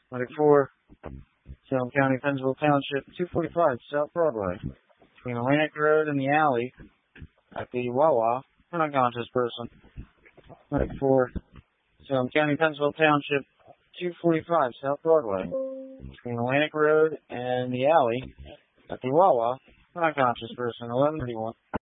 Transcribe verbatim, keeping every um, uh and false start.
twenty-four, Salem County, Pennsville Township, two forty-five South Broadway. Between Atlantic Road and the alley at the Wawa, an unconscious person. twenty-four, Salem County, Pennsville Township, two forty-five South Broadway. Between Atlantic Road and the alley at the Wawa, an unconscious person. eleven thirty-one.